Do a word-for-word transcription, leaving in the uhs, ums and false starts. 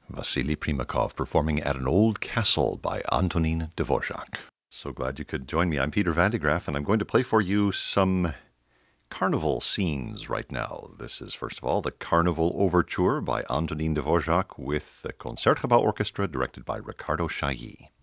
Vasily Primakov performing at an old castle by Antonin Dvorak. So glad you could join me. I'm Peter Van de Graaff, and I'm going to play for you some carnival scenes right now. This is, first of all, the Carnival Overture by Antonin Dvorak with the Concertgebouw Orchestra, directed by Ricardo Chailly.